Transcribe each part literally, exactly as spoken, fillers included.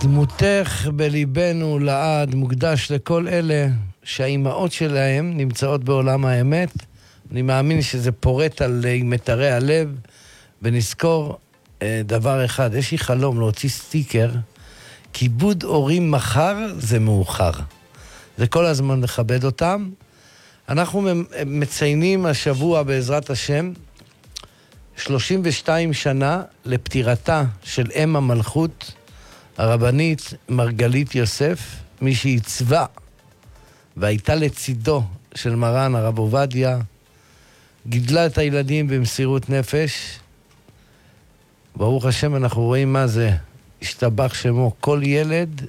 דמותך בליבנו לעד מוקדש לכל אלה שהאימהות שלהם נמצאות בעולם האמת. אני מאמין שזה פורט על מטרי הלב, ונזכור אה, דבר אחד, יש לי חלום להוציא סטיקר, כיבוד הורים מחר זה מאוחר. זה כל הזמן לכבד אותם. אנחנו מציינים השבוע בעזרת השם שלושים ושתיים שנה לפטירתה של אם המלכות, הרבנית מרגלית יוסף, מי שעיצבה והייתה לצידו של מרן הרב עובדיה, גידלה את הילדים במסירות נפש. ברוך השם אנחנו רואים מה זה, השתבח שמו, כל ילד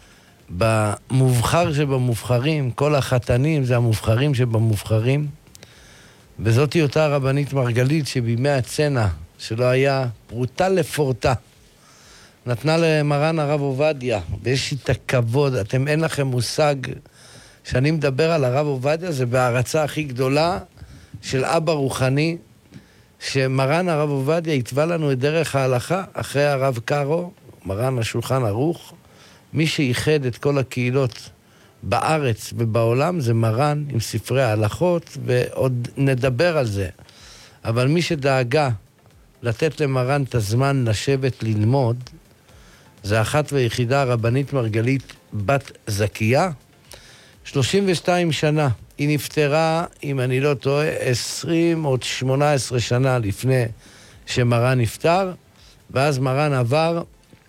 במובחר שבמובחרים, כל החתנים זה המובחרים שבמובחרים. וזאת היא אותה רבנית מרגלית שבימי הצנע שלא היה פרוטה לפורטה נתנה למרן הרב עובדיה, ויש את הכבוד. אתם אין לכם מושג שאני מדבר על הרב עובדיה, זה בהערצה הכי גדולה של אבא רוחני, שמרן הרב עובדיה התווה לנו את דרך ההלכה אחרי הרב קארו, מרן השולחן ערוך. מי שייחד את כל הקהילות בארץ ובעולם זה מרן עם ספרי ההלכות, ועוד נדבר על זה. אבל מי שדאגה לתת למרן את הזמן לשבת ללמוד, זה אחת ויחידה רבנית מרגלית בת זכייה. שלושים ושתיים שנה. היא נפטרה, אם אני לא טועה, עשרים או שמונה עשרה שנה לפני שמרן נפטר, ואז מרן עבר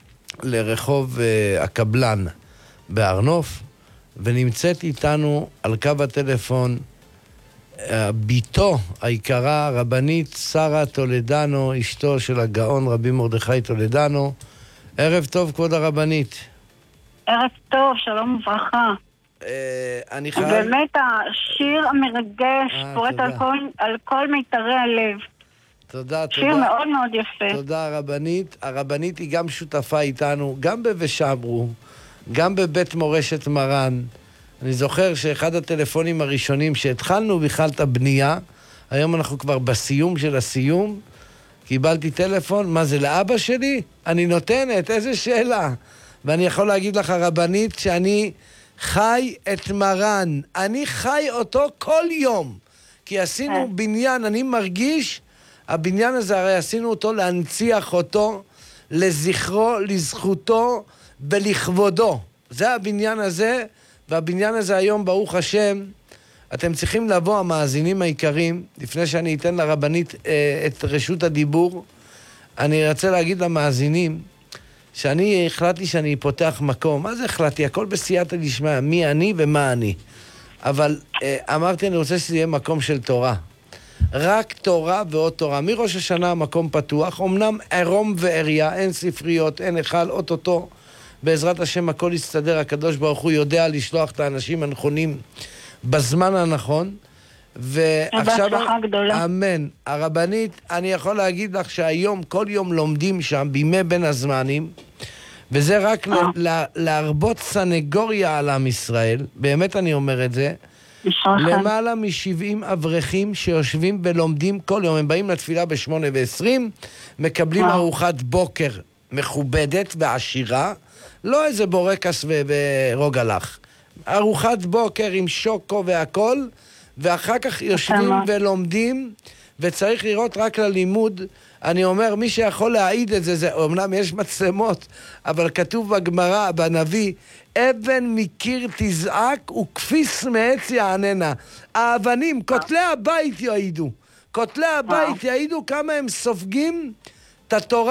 לרחוב uh, הקבלן בארנוף, ונמצאת איתנו על קו הטלפון uh, ביתו היקרה, רבנית שרה טולדנו, אשתו של הגאון רבי מרדכי טולדנו. ערב טוב, כבוד הרבנית. ערב טוב, שלום וברכה. Uh, אני חייב... באמת השיר המרגש, אה, פורט על כל, על כל מיתרי הלב. תודה, שיר תודה. מאוד מאוד יפה. תודה הרבנית. הרבנית היא גם שותפה איתנו, גם בבשברו, גם בבית מורשת מרן. אני זוכר שאחד הטלפונים הראשונים שהתחלנו בכלל את הבנייה, היום אנחנו כבר בסיום של הסיום, קיבלתי טלפון, מה זה לאבא שלי? אני נותנת, איזה שאלה. ואני יכול להגיד לך הרבנית שאני חי את מרן, אני חי אותו כל יום, כי עשינו בניין, אני מרגיש, הבניין הזה הרי עשינו אותו להנציח אותו, לזכרו, לזכותו ולכבודו. זה הבניין הזה, והבניין הזה היום ברוך השם, אתם צריכים לבוא המאזינים העיקרים, לפני שאני אתן לרבנית אה, את רשות הדיבור, אני רוצה להגיד למאזינים, שאני החלטתי שאני פותח מקום. מה זה החלטתי? הכל בסייעתא דשמיא, מי אני ומה אני. אבל אה, אמרתי, אני רוצה שזה יהיה מקום של תורה. רק תורה ועוד תורה. מראש השנה המקום פתוח, אמנם עירום ועריה, אין ספריות, אין היכל, אוטוטו. בעזרת השם הכל יסתדר, הקדוש ברוך הוא יודע לשלוח את האנשים הנכונים בזמן הנכון. ועכשיו, אמן. הרבנית, אני יכול להגיד לך שהיום, כל יום לומדים שם, בימי בין הזמנים, וזה רק ל- ל- להרבות סנגוריה על עם ישראל, באמת אני אומר את זה, למעלה מ-שבעים אברכים שיושבים ולומדים כל יום, הם באים לתפילה ב-שמונה ועשרים, מקבלים ארוחת בוקר מכובדת ועשירה, לא איזה בורקס ו- ורוגלח, ארוחת בוקר עם שוקו והכל, ואחר כך יושבים ולומדים, וצריך לראות רק ללימוד. אני אומר, מי שיכול להעיד את זה, זה אומנם יש מצלמות, אבל כתוב בגמרא, בנביא, אבן מקיר תזעק וכפיס מעץ יעננה. האבנים, כותלי הבית יעידו. כותלי הבית יעידו כמה הם סופגים את התורה.